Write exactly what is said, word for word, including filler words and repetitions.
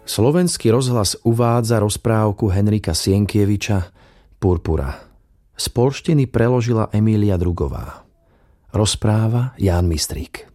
Slovenský rozhlas uvádza rozprávku Henrika Sienkieviča Purpura. Z poľštiny preložila Emília Drugová. Rozpráva Ján Mistrík.